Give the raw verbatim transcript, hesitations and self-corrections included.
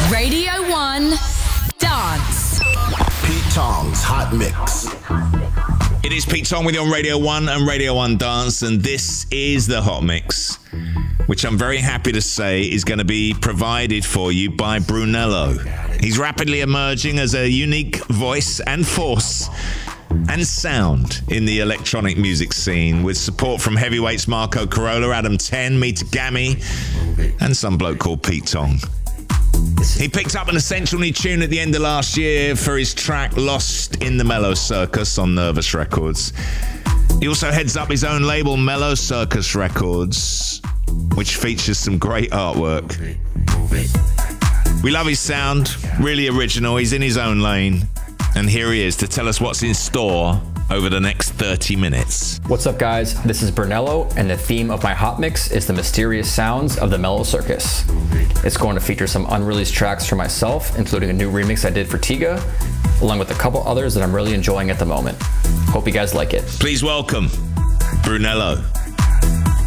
Radio one Dance. Pete Tong's Hot Mix. It is Pete Tong with you on Radio one and Radio one Dance, and this is the Hot Mix, which I'm very happy to say is going to be provided for you by Brunello. He's rapidly emerging as a unique voice and force and sound in the electronic music scene, with support from heavyweights Marco Carola, Adam ten, Meter Gammy, and some bloke called Pete Tong. He picked up an essential new tune at the end of last year for his track Lost in the Mellow Circus on Nervous Records. He also heads up his own label, Mellow Circus Records, which features some great artwork. We love his sound, really original. He's in his own lane. And here he is to tell us what's in store over the next thirty minutes. What's up, guys? This is Brunello, and the theme of my hot mix is the mysterious sounds of the Mellow Circus. It's going to feature some unreleased tracks for myself, including a new remix I did for Tiga, along with a couple others that I'm really enjoying at the moment. Hope you guys like it. Please welcome Brunello.